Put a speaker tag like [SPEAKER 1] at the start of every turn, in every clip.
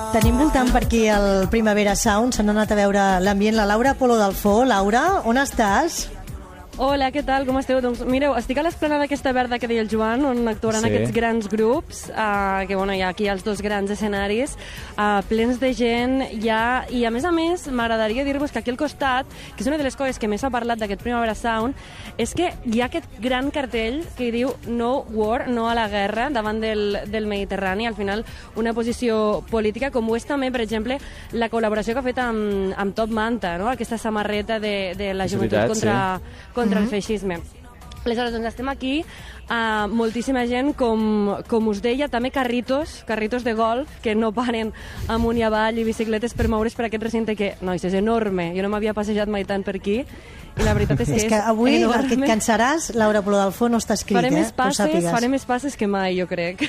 [SPEAKER 1] Tenim voltant per aquí el Primavera Sound, s'han anat a veure l'ambient la Laura Polo Dalfó. Laura, on estàs?
[SPEAKER 2] Hola, què tal? Com esteu? Doncs mireu, estic a l'esplanada aquesta verda que deia el Joan, on actuaran aquests grans grups, que bueno, hi ha aquí els dos grans escenaris, plens de gent, i a més, m'agradaria dir-vos que aquí al costat, que és una de les coses que més s'ha parlat d'aquest Primavera Sound, és que hi ha aquest gran cartell que diu No War, no a la guerra, davant del Mediterrani, al final una posició política, com ho és també, per exemple, la col·laboració que ha fet amb Top Manta, no? Aquesta samarreta de la joventut contra el feixisme. Aleshores, doncs estem aquí, moltíssima gent, com us deia, també carritos de golf, que no paren amunt i avall, i bicicletes per moure's per aquest recinte que, nois, és enorme. Jo no m'havia passejat mai tant per aquí, i la veritat és que
[SPEAKER 1] avui
[SPEAKER 2] enorme.
[SPEAKER 1] El que et cansaràs, Laura Polo Dalfó, no està escrit,
[SPEAKER 2] faré més passes que mai, jo crec.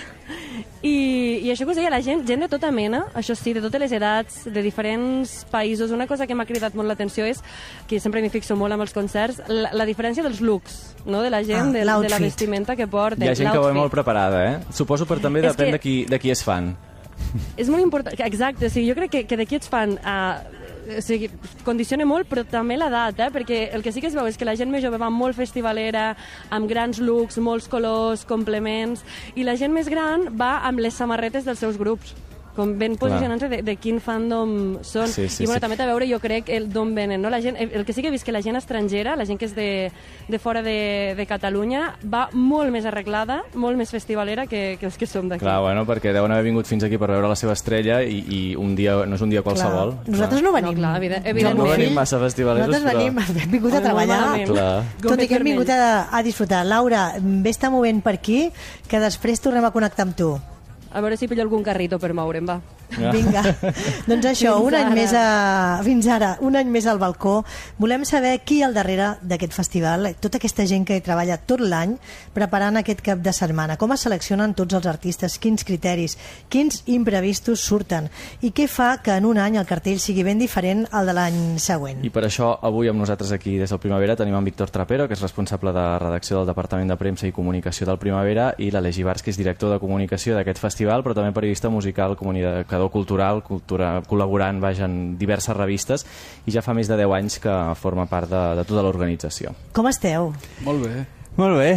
[SPEAKER 2] I això que us deia, la gent de tota mena, això sí, de totes les edats, de diferents països. Una cosa que m'ha cridat molt l'atenció és, que sempre m'hi fixo molt amb els concerts, la diferència dels looks, no? De la gent, de la vestimenta que porten.
[SPEAKER 3] Hi ha gent que ho ve molt preparada, Suposo per també depèn de qui és fan.
[SPEAKER 2] És molt important, exacte, o sigui, jo crec que de qui ets fan o sigui, condiciona molt, però també l'edat, perquè el que sí que es veu és que la gent més jove va molt festivalera, amb grans looks, molts colors, complements, i la gent més gran va amb les samarretes dels seus grups, com ben posicionant-se de quin fandom són. I bueno, també té a veure, jo crec, d'on venen, no? La gent, el que sí que he vist que la gent estrangera, la gent que és de fora de Catalunya, va molt més arreglada, molt més festivalera que els que som d'aquí.
[SPEAKER 3] Clar, bueno, perquè deuen haver vingut fins aquí per veure la seva estrella i un dia, no és un dia qualsevol.
[SPEAKER 1] Nosaltres no venim.
[SPEAKER 3] No venim massa festivaleros,
[SPEAKER 1] nosaltres hem vingut a treballar. Tot i que hem vingut a disfrutar. Laura, estar movent per aquí, que després tornem a connectar amb tu.
[SPEAKER 2] A veure si pillo algun carrito per moure'm, va.
[SPEAKER 1] Vinga, doncs això, fins ara, un any més al balcó. Volem saber qui hi ha al darrere d'aquest festival, tota aquesta gent que treballa tot l'any preparant aquest cap de setmana. Com es seleccionen tots els artistes, quins criteris, quins imprevistos surten i què fa que en un any el cartell sigui ben diferent al de l'any següent.
[SPEAKER 3] I per això avui amb nosaltres aquí des del Primavera tenim en Víctor Trapero, que és responsable de redacció del Departament de Premsa i Comunicació del Primavera, i l'Aleix Ibars, que és director de comunicació d'aquest festival, però també periodista musical, comunicador cultural, col·laborant en diverses revistes, i ja fa més de 10 anys que forma part de tota l'organització.
[SPEAKER 1] Com esteu?
[SPEAKER 4] Molt bé.
[SPEAKER 5] Molt bé.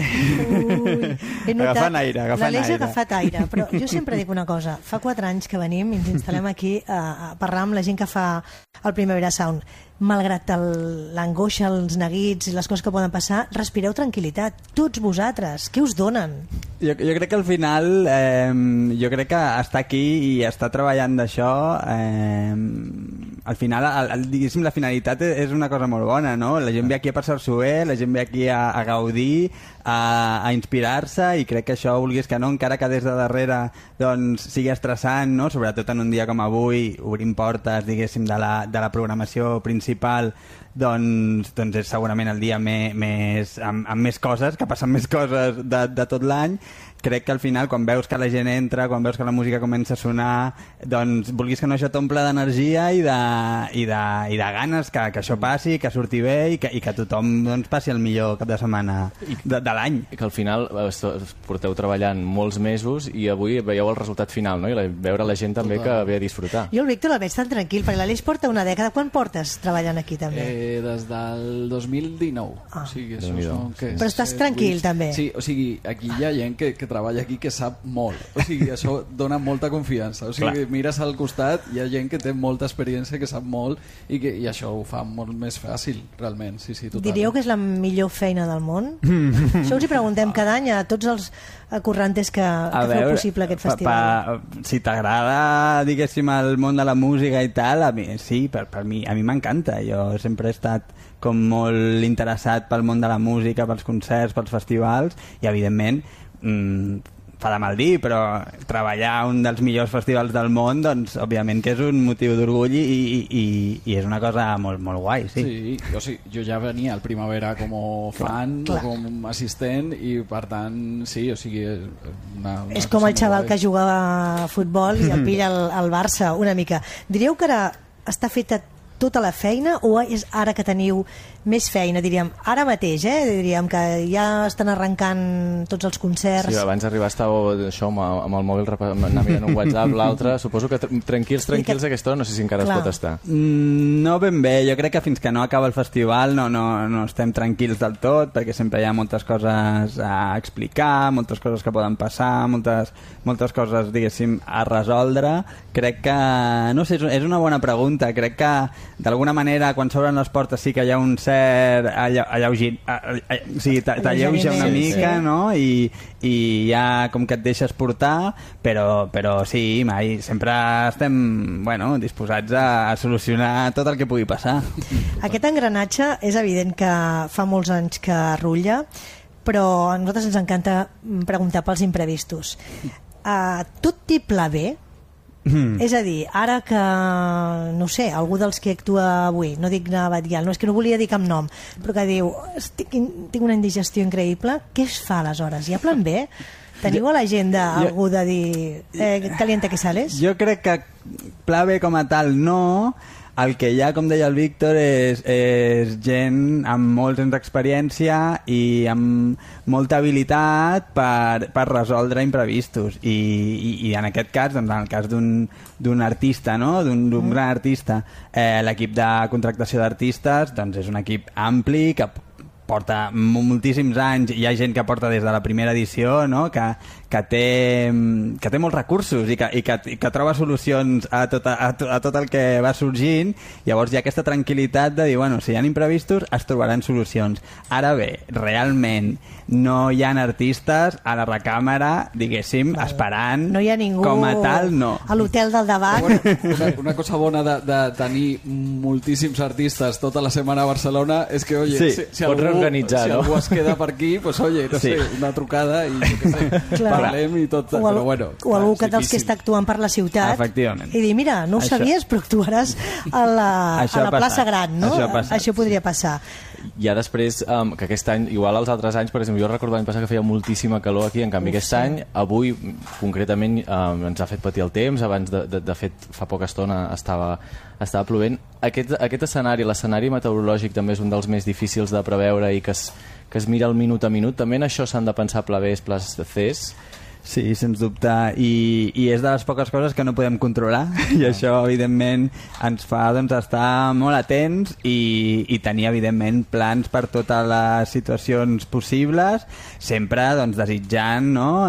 [SPEAKER 1] Agafant aire. L'Aleix ha agafat aire, però jo sempre dic una cosa. Fa 4 anys que venim i ens instal·lem aquí a parlar amb la gent que fa el Primavera Sound. Malgrat l'angoixa, els neguits i les coses que poden passar, respireu tranquil·litat. Tots vosaltres, què us donen?
[SPEAKER 5] Jo crec que al final, jo crec que estar aquí i estar treballant d'això, al final, diguéssim, la finalitat és una cosa molt bona, no? La gent ve aquí a passar-s'ho bé, la gent ve aquí a gaudir, a inspirar-se, i crec que això, vulguis que no, encara que des de darrere doncs, sigui estressant, no? Sobretot en un dia com avui, obrim portes, diguéssim, de la programació principal, doncs és segurament el dia amb més coses, que passen més coses de tot l'any. Crec que al final, quan veus que la gent entra, quan veus que la música comença a sonar, doncs vulguis que no, això t'omple d'energia i de ganes que això passi, que surti bé i que tothom doncs, passi el millor cap de setmana de l'any.
[SPEAKER 3] Que al final porteu treballant molts mesos i avui veieu el resultat final, no? I veure la gent també que ve a disfrutar.
[SPEAKER 1] Jo el Víctor el veig tan tranquil, perquè l'Aleix porta una dècada. Quan portes treballant aquí també?
[SPEAKER 4] Des del 2019. O sigui,
[SPEAKER 1] però estàs tranquil també?
[SPEAKER 4] Sí, o sigui, aquí hi ha gent que treballa aquí que sap molt, o sigui, això dona molta confiança, o sigui, mires al costat, hi ha gent que té molta experiència, que sap molt, i això ho fa molt més fàcil, realment. Sí, totalment.
[SPEAKER 1] Diríeu que és la millor feina del món? Això us hi preguntem cada any a tots els currantes que feu possible aquest festival.
[SPEAKER 5] Si t'agrada, diguéssim, el món de la música i tal, a mi m'encanta. Jo sempre he estat com molt interessat pel món de la música, pels concerts, pels festivals, i evidentment fa de mal dir, però treballar un dels millors festivals del món, doncs òbviament que és un motiu d'orgull i és una cosa molt, molt guai, sí.
[SPEAKER 4] Sí, o sigui, jo ja venia al Primavera com fan, com assistent, i per tant, sí, o sigui...
[SPEAKER 1] És com el xaval que jugava a futbol i el pilla al Barça, una mica. Diríeu que ara està feta tota la feina o és ara que teniu més feina, diríem, ara mateix, diríem que ja estan arrencant tots els concerts.
[SPEAKER 3] Sí, abans d'arribar estàveu això, amb el mòbil anar mirant un WhatsApp, l'altre, suposo que tranquils aquesta hora, no sé si encara es pot estar.
[SPEAKER 5] No ben bé, jo crec que fins que no acaba el festival no estem tranquils del tot, perquè sempre hi ha moltes coses a explicar, moltes coses que poden passar, moltes coses, diguéssim, a resoldre. Crec que, no sé, és una bona pregunta, crec que d'alguna manera quan s'obren les portes sí que hi ha un cert t'alleuja una mica, no? I ja com que et deixes portar, però sí, mai, sempre estem disposats a solucionar tot el que pugui passar.
[SPEAKER 1] Aquest engranatge és evident que fa molts anys que rutlla, però a nosaltres ens encanta preguntar pels imprevistos. Tot té pla B? És a dir, ara que, no sé, algú dels que actua avui, no dic Navatial, no és que no volia dir cap nom, però que diu, tinc una indigestió increïble, què es fa aleshores? Hi ha plan B? Teniu a l'agenda algú de dir caliente que sales?
[SPEAKER 5] Jo crec que pla B com a tal no. El que hi ha, com deia el Víctor, és gent amb molts anys d'experiència i amb molta habilitat per resoldre imprevistos. I en aquest cas, doncs, en el cas d'un artista, no? d'un gran artista, l'equip de contractació d'artistes doncs, és un equip ampli que porta moltíssims anys, hi ha gent que porta des de la primera edició, no? que té molts recursos i que troba solucions a tot el que va sorgint. Llavors hi ha aquesta tranquil·litat de dir, si hi ha imprevistos es trobaran solucions. Ara bé, realment no hi ha artistes a la recàmera, diguéssim, esperant,
[SPEAKER 1] no hi ha ningú
[SPEAKER 5] com a tal, no.
[SPEAKER 1] A l'hotel del davant.
[SPEAKER 4] Una cosa bona de tenir moltíssims artistes tota la setmana a Barcelona és que, oye, si algú es queda per aquí, pues oye, no sé, una trucada i jo què sé, parlem i tot, però bueno.
[SPEAKER 1] O algú dels que està actuant per la ciutat i dir, mira, no ho sabies, però actuaràs a la plaça Gran, no? Això podria passar.
[SPEAKER 3] Ja després, que aquest any, igual als altres anys, per exemple, jo recordo l'any passat que feia moltíssima calor aquí, en canvi aquest any, avui concretament ens ha fet patir el temps, abans de fet fa poca estona estava plovent. Aquest escenari, l'escenari meteorològic també és un dels més difícils de preveure i que es mira el minut a minut, també en això s'han de pensar pla Bs, pla Cs.
[SPEAKER 5] Sí, sens dubte, i és de les poques coses que no podem controlar i això evidentment ens fa estar molt atents i tenir evidentment plans per totes les situacions possibles, sempre desitjant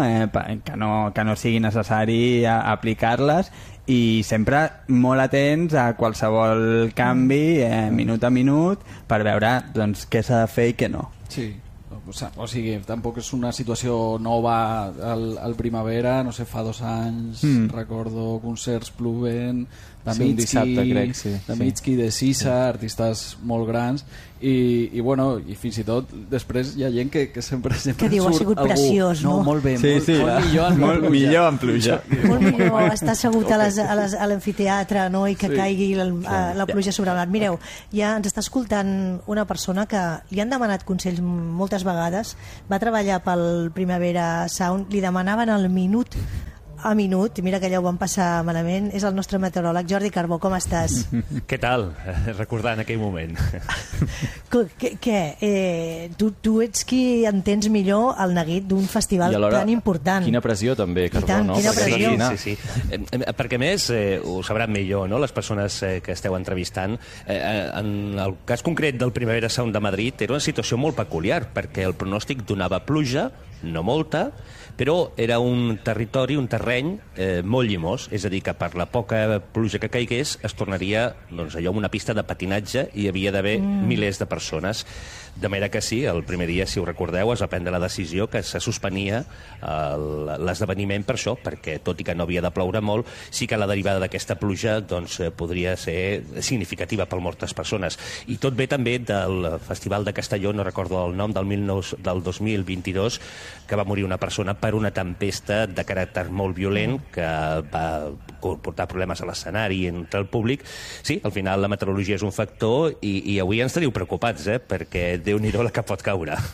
[SPEAKER 5] que no sigui necessari aplicar-les i sempre molt atents a qualsevol canvi minut a minut per veure què s'ha de fer i què no.
[SPEAKER 4] Sí. O sigui, tampoc és una situació nova al Primavera, no sé, fa 2 anys recordo concerts plovent de Mitski, de Sisa, artistes molt grans i fins i tot després hi ha gent que sempre
[SPEAKER 1] que diu, ha sigut preciós, no?
[SPEAKER 4] Molt bé,
[SPEAKER 5] molt millor en pluja.
[SPEAKER 1] Molt millor estar assegut a l'amfiteatre, no? I que caigui la pluja sobre l'art. Mireu, ja ens està escoltant una persona que li han demanat consells moltes vegades, va treballar pel Primavera Sound, li demanaven el minut a minut, mira que allò ho van passar malament, és el nostre meteoròleg Jordi Carbó, com estàs?
[SPEAKER 6] Què tal? Recordant aquell moment.
[SPEAKER 1] Tu ets qui entens millor el neguit d'un festival tan important.
[SPEAKER 3] Quina pressió també, Carbó, no?
[SPEAKER 1] Quina pressió.
[SPEAKER 6] Sí. Perquè més, ho sabran millor, no? Les persones que esteu entrevistant. En el cas concret del Primavera Sound de Madrid era una situació molt peculiar, perquè el pronòstic donava pluja, no molta, però era un territori, un terreny molt llimós, és a dir, que per la poca pluja que caigués es tornaria allò una pista de patinatge i hi havia d'haver milers de persones. De manera que sí, el primer dia, si ho recordeu, es va prendre la decisió que se suspenia l'esdeveniment per això, perquè tot i que no havia de ploure molt, sí que la derivada d'aquesta pluja podria ser significativa per moltes persones. I tot ve també del Festival de Castelló, no recordo el nom, del 2022, que va morir una persona per una tempesta de caràcter molt violent que va portar problemes a l'escenari entre el públic. Sí, al final la meteorologia és un factor i avui ens teniu preocupats, perquè Déu-n'hi-do la que pot caure.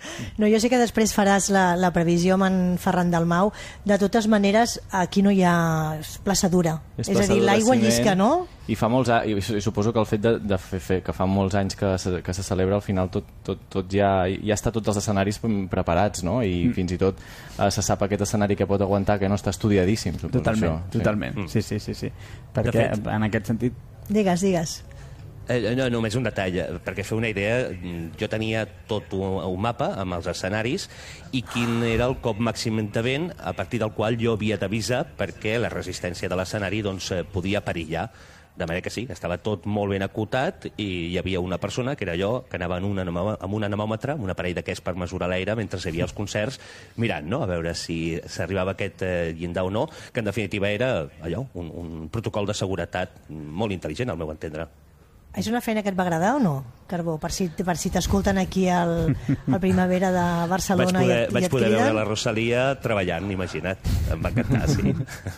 [SPEAKER 1] No, jo sé que després faràs la previsió amb en Ferran Dalmau. De totes maneres, aquí no hi ha plaça dura. És a dir, l'aigua llisca, no?
[SPEAKER 3] I fa molts anys, i suposo que el fet de fer que fa molts anys que se celebra, al final tot ja està tots els escenaris preparats, no? I fins i tot se sap aquest escenari que pot aguantar, que no està estudiadíssim.
[SPEAKER 5] Totalment. Sí. Perquè en aquest sentit...
[SPEAKER 1] Digues.
[SPEAKER 6] No, només un detall, perquè fer una idea, jo tenia tot un mapa amb els escenaris i quin era el cop màxim de vent a partir del qual jo havia d'avisar perquè la resistència de l'escenari podia perillar. De manera que sí, estava tot molt ben acotat i hi havia una persona, que era jo, que anava amb un anemòmetre, amb un aparell d'aquests per mesurar l'aire mentre hi havia els concerts, mirant, no?, a veure si s'arribava a aquest llindar o no, que en definitiva era allò, un protocol de seguretat molt intel·ligent, al meu entendre.
[SPEAKER 1] És una feina que et va agradar o no, Carbó? Per si t'escolten aquí al Primavera de Barcelona i et
[SPEAKER 6] Vaig poder veure la Rosalia treballant, imagina't. Em va encantar, sí.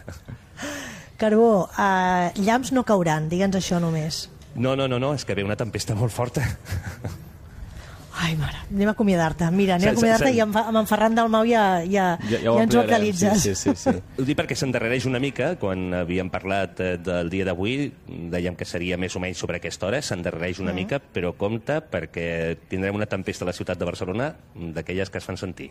[SPEAKER 1] Carbó, llamps no cauran, digue'ns això només.
[SPEAKER 6] No, és que ve una tempesta molt forta.
[SPEAKER 1] Ai, mare, anem a acomiadar-te. Mira, anem a acomiadar-te i amb en Ferran Dalmau ja ens localitzes.
[SPEAKER 3] Sí.
[SPEAKER 6] Ho dic perquè s'endarrereix una mica. Quan havíem parlat del dia d'avui, dèiem que seria més o menys sobre aquesta hora, s'endarrereix una mica, però compte perquè tindrem una tempesta a la ciutat de Barcelona d'aquelles que es fan sentir.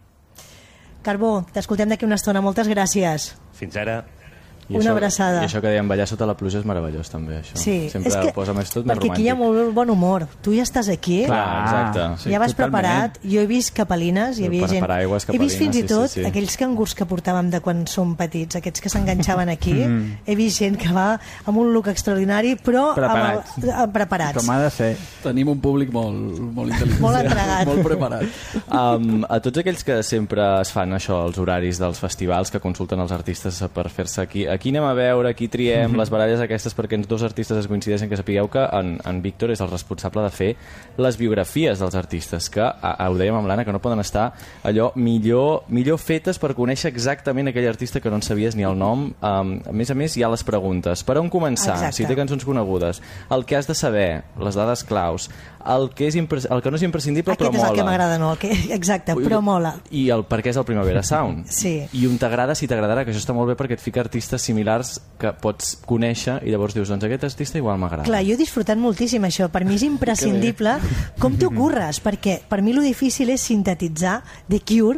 [SPEAKER 1] Carbó, t'escoltem d'aquí una estona. Moltes gràcies.
[SPEAKER 6] Fins ara.
[SPEAKER 1] Una abraçada.
[SPEAKER 3] I això que dèiem, ballar sota la pluja és meravellós, també, això.
[SPEAKER 1] Sí,
[SPEAKER 3] sempre posa més tot més romàntic.
[SPEAKER 1] Perquè aquí hi ha molt bon humor. Tu ja estàs aquí.
[SPEAKER 3] Clar, exacte.
[SPEAKER 1] Sí, ja vas preparat. Jo he vist capelines, hi havia gent... He vist fins i tot aquells cangurs que portàvem de quan som petits, aquests que s'enganxaven aquí. He vist gent que va amb un look extraordinari, però preparats.
[SPEAKER 5] Com ha de ser.
[SPEAKER 4] Tenim un públic molt intel·ligent.
[SPEAKER 1] Molt entregat.
[SPEAKER 4] Molt preparat.
[SPEAKER 3] A tots aquells que sempre es fan això, els horaris dels festivals, que consulten els artistes per fer-se aquí anem a veure, aquí triem les baralles aquestes perquè els dos artistes es coincideixen, que sapigueu que en Víctor és el responsable de fer les biografies dels artistes, que ho dèiem amb l'Anna, que no poden estar allò millor fetes per conèixer exactament aquell artista que no en sabies ni el nom. A més hi ha les preguntes. Per on començar?
[SPEAKER 1] Exacte.
[SPEAKER 3] Si té cançons conegudes, el que has de saber, les dades claus, el que no és imprescindible però mola.
[SPEAKER 1] Aquest és el que m'agrada, no? Exacte, però mola.
[SPEAKER 3] I el per què és el Primavera Sound.
[SPEAKER 1] Sí.
[SPEAKER 3] I on t'agrada, si t'agradarà, que això està molt bé perquè et fica artistes similars que pots conèixer i llavors dius, doncs aquest artista igual m'agrada. Clar,
[SPEAKER 1] jo he disfrutat moltíssim això. Per mi és imprescindible com t'ho curres, perquè per mi lo difícil és sintetitzar The Cure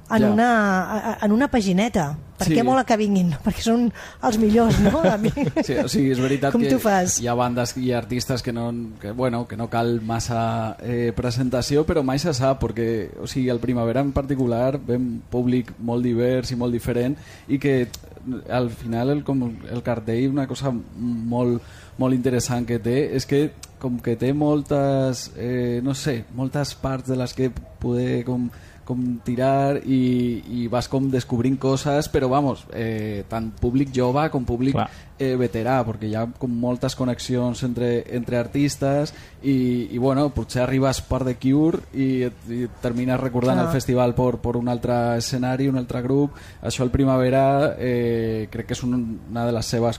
[SPEAKER 1] en una pagineta. Per què mola que vinguin? Perquè són els millors, no?
[SPEAKER 4] Sí, o sigui, és veritat
[SPEAKER 1] com
[SPEAKER 4] que
[SPEAKER 1] hi
[SPEAKER 4] ha bandes i artistes que no cal massa presentació, però mai se sap, perquè o sigui, el Primavera en particular ve un públic molt divers i molt diferent, i que al final el cartell, una cosa molt interessant que té és que com que té moltes moltes parts de les que poder com tirar i vas com descobrint coses, però vamos, tant públic jove com públic veterà, perquè hi ha com moltes connexions entre artistes i bueno, potser arribes per The Cure i termines recordant el festival per un altre escenari, un altre grup. Això el Primavera crec que és una de les seves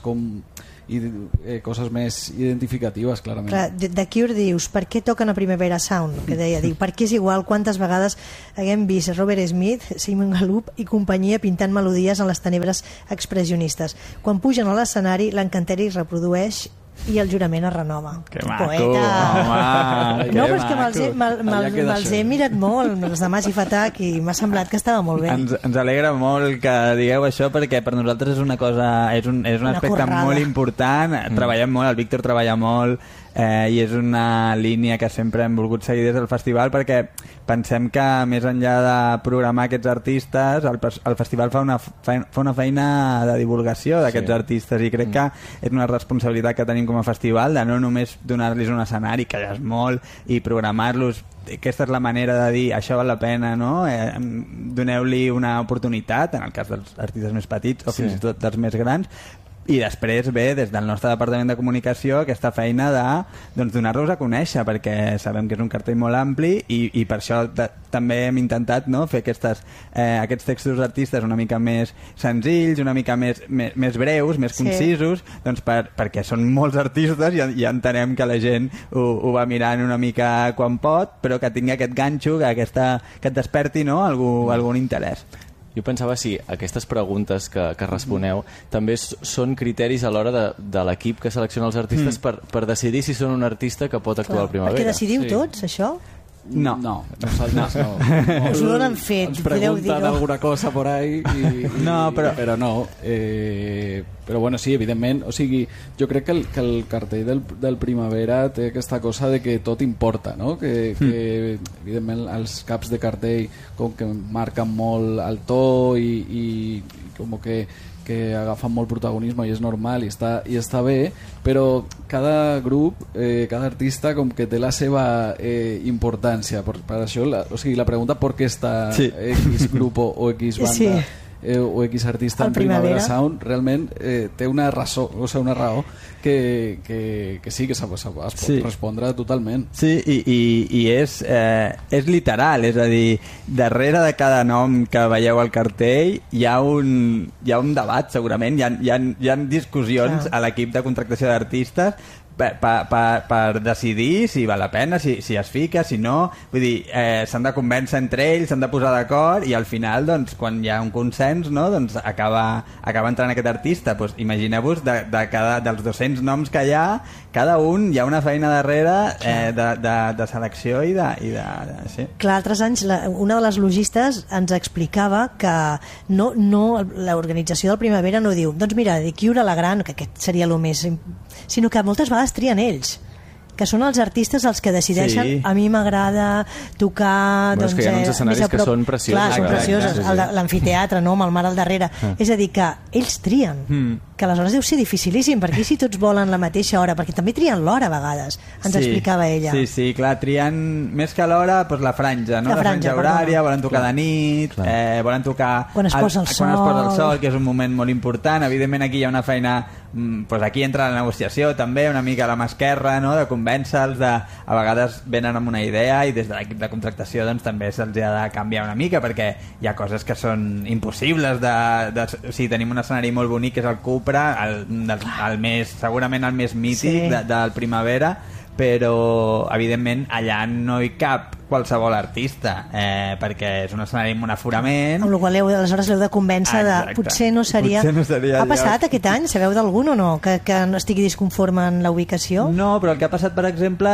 [SPEAKER 4] coses més identificatives, clarament.
[SPEAKER 1] Clar, The Cure dius, per què toquen a Primavera Sound? Que deia, per què és igual? Quantes vegades haguem vist Robert Smith, Simon Gallup i companyia pintant melodies en les tenebres expressionistes. Quan pugen a l'escenari, l'encanteri es reprodueix i el jurament es renova.
[SPEAKER 5] Que maco!
[SPEAKER 1] Poeta!
[SPEAKER 5] Home,
[SPEAKER 1] no, però és que me'ls he mirat molt, els de Mas i Fatac, i m'ha semblat que estava molt bé.
[SPEAKER 5] Ens alegra molt que digueu això, perquè per nosaltres és una cosa, és un aspecte currada. Molt important. Treballem molt, el Víctor treballa molt, i és una línia que sempre hem volgut seguir des del festival, perquè pensem que més enllà de programar aquests artistes, el festival fa una feina de divulgació d'aquests artistes, i crec que és una responsabilitat que tenim com a festival, de no només donar-los un escenari, que ja és molt, i programar-los. Aquesta és la manera de dir això val la pena, no? Doneu-li una oportunitat, en el cas dels artistes més petits o fins i tot dels més grans, i després ve des del nostre departament de comunicació aquesta feina de donar-los a conèixer, perquè sabem que és un cartell molt ampli i per això també hem intentat fer aquests textos d'artistes una mica més senzills, una mica més breus, més concisos, doncs perquè són molts artistes i entenem que la gent ho va mirant una mica quan pot, però que tingui aquest ganxo, que et desperti algun interès.
[SPEAKER 3] Jo pensava si aquestes preguntes que responeu també són criteris a l'hora de l'equip que selecciona els artistes per decidir si són un artista que pot actuar al Primavera.
[SPEAKER 1] Perquè decidiu tots, això?
[SPEAKER 4] No, nosaltres no.
[SPEAKER 1] Us ho donen fet.
[SPEAKER 4] Ens pregunten alguna cosa por ahí però no. Però bueno, sí, evidentment, o sigui, jo crec que el cartell del Primavera té aquesta cosa de que tot importa, no? Que evidentment els caps de cartell com que marquen molt el to i com que agafen molt protagonisme i és normal i està bé, però cada grup, cada artista com que té la seva importància. Per això, o sigui, la pregunta per què està X grup o X banda o X artista en Primavera Sound realment té una raó, que sí que es pot respondre totalment.
[SPEAKER 5] Sí, i és literal, és a dir, darrere de cada nom que veieu al cartell hi ha un debat, segurament, hi ha discussions a l'equip de contractació d'artistes per decidir si val la pena, si es fica, si no, vull dir, s'han de convèncer entre ells, s'han de posar d'acord i al final, doncs, quan hi ha un consens, no, doncs acaba entrant aquest artista. Doncs imagineu-vos dels 200 noms que hi ha, cada un hi ha una feina darrere de selecció i sí.
[SPEAKER 1] Clar, altres anys una de les logistes ens explicava que no l'organització del Primavera no diu, doncs mira, dic Lliure la Gran, que aquest seria el més, sinó que moltes vegades trien ells, que són els artistes els que decideixen. A mi m'agrada tocar,
[SPEAKER 3] és que hi ha uns escenaris que són preciosos.
[SPEAKER 1] Clar, són preciosos, l'amfiteatre, no, amb el mar al darrere. És a dir, que ells trien, que aleshores deu ser dificilíssim, perquè si tots volen la mateixa hora, perquè també trien l'hora a vegades, ens explicava ella.
[SPEAKER 5] Sí, clar, trien més que l'hora, la franja, no? La franja horària, volen tocar de nit, volen tocar
[SPEAKER 1] quan es posa el
[SPEAKER 5] sol, que és un moment molt important. Evidentment aquí hi ha una feina, aquí entra la negociació també, una mica a la mà esquerra, no? De convèncer-los, a vegades venen amb una idea i des de l'equip de contractació doncs, també se'ls ha de canviar una mica, perquè hi ha coses que són impossibles o sigui, tenim un escenari molt bonic que és el Cupra, segurament el més mític del Primavera, però evidentment allà no hi cap qualsevol artista, perquè és un escenari amb un aforament,
[SPEAKER 1] amb la qual aleshores l'heu de convèncer potser no seria ha passat aquest any, sabeu d'algun o no que no estigui disconforme en la ubicació?
[SPEAKER 5] No, però el que ha passat, per exemple,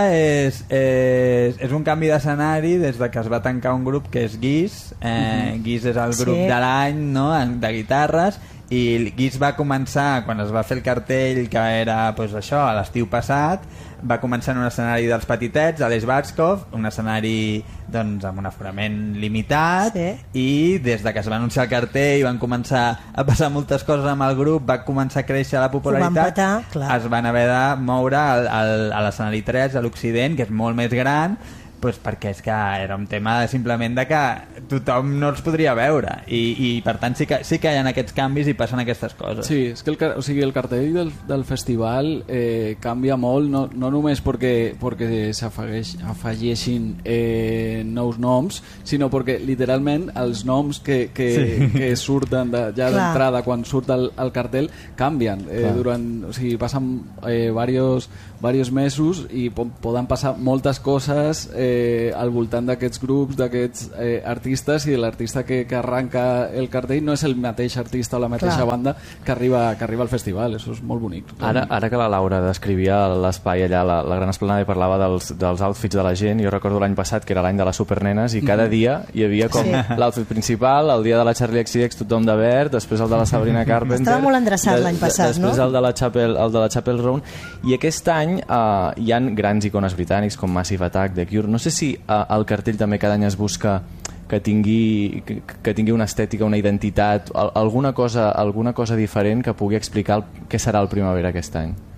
[SPEAKER 5] és un canvi d'escenari des de que es va tancar un grup que és Guix. Guix és el grup de l'any, no?, de guitarres, i Guix va començar quan es va fer el cartell, que era això, a l'estiu passat, va començar en un escenari dels Petitets, a l'Eix Batskov, un escenari doncs, amb un aforament limitat, i des de que es va anunciar el cartell van començar a passar moltes coses amb el grup, va començar a créixer la popularitat, es van haver de moure a l'escenari 3, a l'Occident, que és molt més gran, perquè és que era un tema simplement de que tothom no els podria veure i per tant sí que hi ha aquests canvis i passen aquestes coses.
[SPEAKER 4] Sí, és que el cartell del festival canvia molt, no només perquè s'afegeixin nous noms, sinó perquè literalment els noms que surten ja d'entrada quan surt el cartell canvien passen diversos mesos i poden passar moltes coses al voltant d'aquests grups, d'aquests artistes, i l'artista que arranca el cartell no és el mateix artista o la mateixa banda que arriba al festival. Això és molt bonic.
[SPEAKER 3] Ara que la Laura descrivia l'espai allà, la Gran Esplanada, i parlava dels outfits de la gent, jo recordo l'any passat, que era l'any de les supernenes, i cada dia hi havia com l'outfit principal, el dia de la Charlie XCX tothom de verd, després el de la Sabrina Carpenter,
[SPEAKER 1] estava molt endreçat l'any passat, no?
[SPEAKER 3] Després el de la Chapel Roan, i aquest any hi ha grans icones britànics com Massive Attack, The Cure. No sé si el cartell també cada any es busca que tingui una estètica, una identitat, alguna cosa diferent que pugui explicar què serà el Primavera aquest any.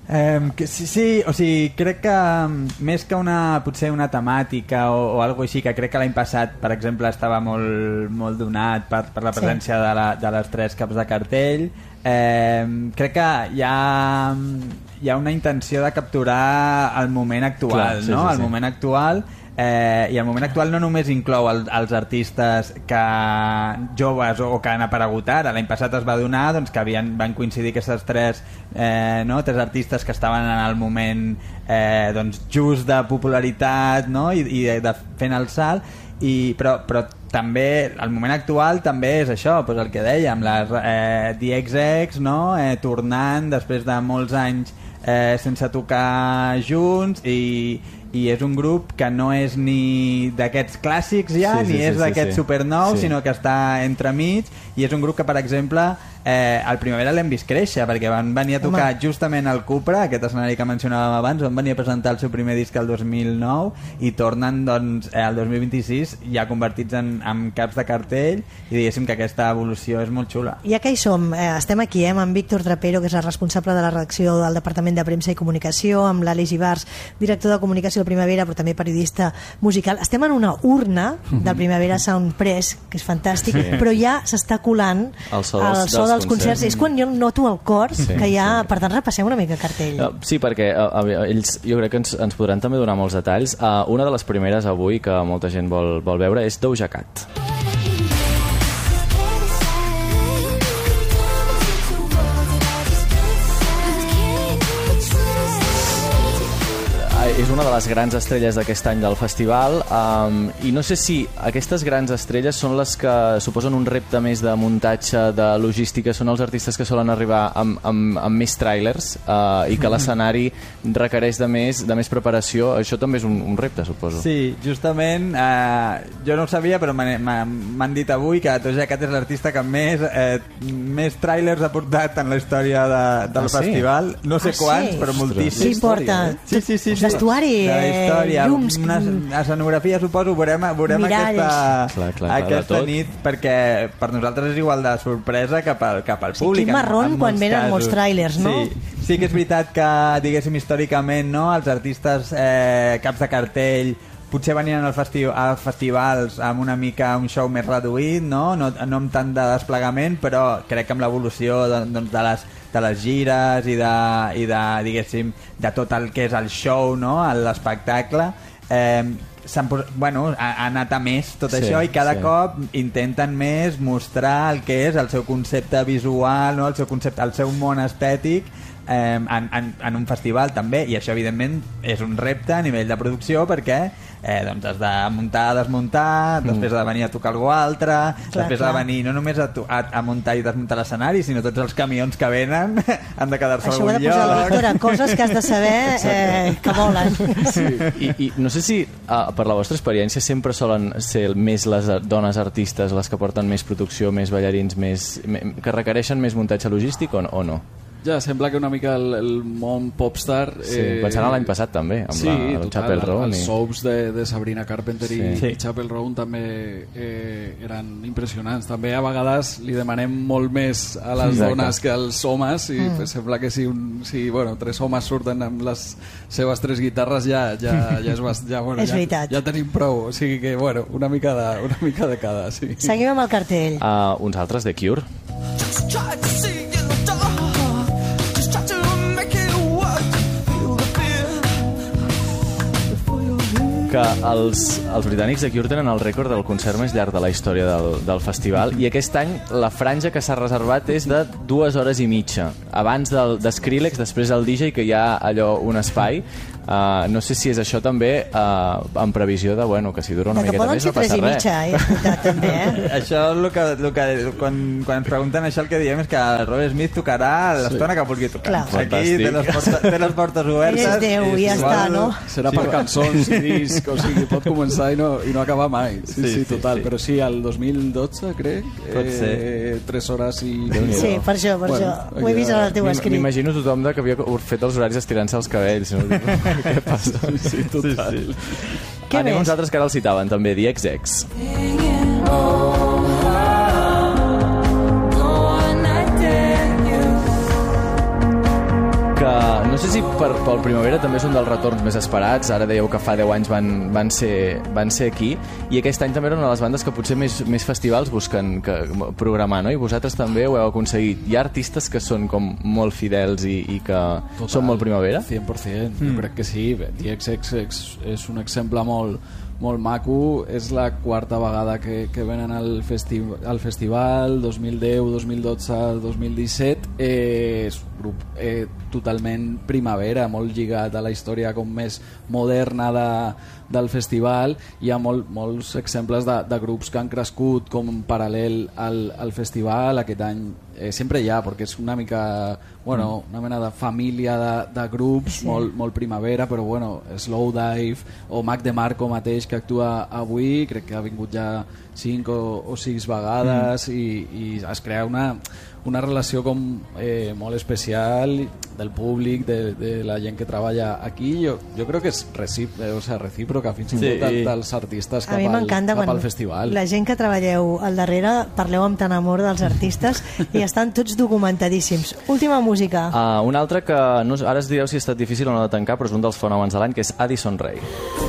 [SPEAKER 5] Sí, o sigui, crec que més que potser una temàtica o alguna així, que crec que l'any passat, per exemple, estava molt donat per la presència de les 3 caps de cartell, crec que hi ha una intenció de capturar el moment actual. Clar, el moment actual, i el moment actual no només inclou els artistes joves o que han aparegut ara. L'any passat es va donar que van coincidir aquestes 3 artistes que estaven en el moment just de popularitat i de fent el salt, però també el moment actual també és això, el que dèiem, les The XX tornant després de molts anys sense tocar junts, i és un grup que no és ni d'aquests clàssics ni és d'aquests supernous, sinó que està entremig, i és un grup que, per exemple, al Primavera l'hem vist créixer, perquè van venir a tocar justament al Cupra, aquest escenari que mencionàvem abans, van venir a presentar el seu primer disc el 2009 i tornen el 2026 ja convertits en caps de cartell, i diguéssim que aquesta evolució és molt xula.
[SPEAKER 1] Ja que hi som, estem aquí amb en Víctor Trapero, que és el responsable de la redacció del Departament de Premsa i Comunicació, amb l'Aleix Ibars, director de Comunicació del Primavera, però també periodista musical. Estem en una urna del Primavera Sound Press, que és fantàstic, però ja s'està colant el so dels concerts. És quan jo noto el cor que ja... Per tant, repassem una mica cartell.
[SPEAKER 3] Sí, perquè ells jo crec que ens podran també donar molts detalls. Una de les primeres avui que molta gent vol veure és Doja Cat. És una de les grans estrelles d'aquest any del festival, i no sé si aquestes grans estrelles són les que suposen un repte més de muntatge, de logística, són els artistes que solen arribar amb més tràilers, i que l'escenari requereix de més preparació. Això també és un repte, suposo.
[SPEAKER 5] Sí, justament, jo no ho sabia, però m'han dit avui que Doja Cat és l'artista que més tràilers ha portat en la història del festival. No sé quants, però moltíssims.
[SPEAKER 1] Sí, porta.
[SPEAKER 5] Sí.
[SPEAKER 1] Vestuari, llums,
[SPEAKER 5] una escenografia, suposo, veurem aquesta nit, perquè per nosaltres és igual de sorpresa cap al públic.
[SPEAKER 1] Quin marron quan venen molts tràilers, no?
[SPEAKER 5] Sí que és veritat que, diguéssim, històricament, els artistes caps de cartell potser venien als festivals amb una mica un show més reduït, no amb tant de desplegament, però crec que amb l'evolució de les gires i diguéssim, de tot el que és el show, l'espectacle, ha anat a més tot això, i cada cop intenten més mostrar el que és el seu concepte visual, el seu món estètic en un festival també, i això evidentment és un repte a nivell de producció, perquè has de muntar, desmuntar, després ha de venir a tocar algú altre, després ha de venir no només a muntar i desmuntar l'escenari, sinó tots els camions que venen han de quedar-se
[SPEAKER 1] algun lloc. Això ho ha de posar la Víctora, coses que has de saber que volen.
[SPEAKER 3] I no sé si per la vostra experiència sempre solen ser més les dones artistes les que porten més producció, més ballarins, que requereixen més muntatge logístic o no?
[SPEAKER 4] Ja, sembla que una mica el món popstar...
[SPEAKER 3] pensant l'any passat també, amb el Chapel Roan.
[SPEAKER 4] Els soaps de Sabrina Carpenter i Chapel Roan també eren impressionants. També a vegades li demanem molt més a les dones que als homes, i sembla que si 3 homes surten amb les seves 3 guitarres ja tenim prou. O sigui que, una mica de cada. Sí.
[SPEAKER 1] Seguim amb el cartell.
[SPEAKER 3] Uns altres de Cure. Que els britànics de Cure tenen el rècord del concert més llarg de la història del festival, i aquest any la franja que s'ha reservat és de 2 hores i mitja, abans de Skrillex, després el DJ, que hi ha allò un espai. No sé si és això també en previsió de, que si dura una miqueta més no passa res.
[SPEAKER 1] També,
[SPEAKER 5] Això és el que quan ens pregunten això, el que diem és que Robert Smith tocarà l'estona que vulgui tocar. Aquí té les portes obertes.
[SPEAKER 1] És Déu, i ja està, no?
[SPEAKER 4] Serà per cançons i disc, o sigui, pot començar i no acabar mai. Sí, total. Però sí, el 2012, crec, 3 hores i...
[SPEAKER 1] Sí, per això. Ho he vist en el teu escrit.
[SPEAKER 3] M'imagino tothom que havia fet els horaris estirant-se els cabells. Què passa? Sí, total. Anem uns altres que ara el citaven també, The XX. Que no sé si pel Primavera també és un dels retorns més esperats. Ara dèieu que fa 10 anys van ser aquí, i aquest any també era una de les bandes que potser més festivals busquen programar, no? I vosaltres també ho heu aconseguit. Hi ha artistes que són com molt fidels i que són molt Primavera?
[SPEAKER 4] 100%, jo crec que sí. DXX és un exemple molt maco. És la quarta vegada que venen al festival, 2010, 2012, 2017. És un grup totalment Primavera, molt lligat a la història com més moderna del festival. Hi ha molts exemples de grups que han crescut com en paral·lel al festival. Aquest any sempre hi ha, perquè és una mica una mena de família de grups, molt Primavera, però Slowdive o Mac DeMarco mateix, que actua avui, crec que ha vingut ja 5 o 6 vegades, i es crea una relació com molt especial del públic, de la gent que treballa aquí. Jo crec que és recíproca fins i tot dels artistes cap al festival.
[SPEAKER 1] La gent que treballeu al darrere parleu amb tant amor dels artistes i estan tots documentadíssims. Última música.
[SPEAKER 3] Una altra que ara es direu si ha estat difícil o no de tancar, però és un dels fenòmens de l'any, que és Addison Rae.